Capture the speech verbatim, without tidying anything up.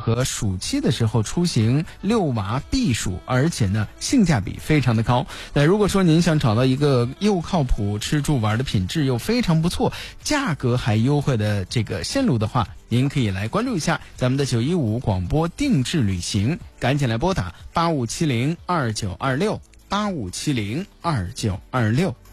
和暑期的时候出行遛娃避暑，而且呢性价比非常的高。那如果说您想找到一个又靠谱、吃住玩的品质又非常不错、价格还优惠的这个线路的话，您可以来关注一下咱们的九一五广播定制旅行，赶紧来拨打八五七零二九二六八五七零二九二六。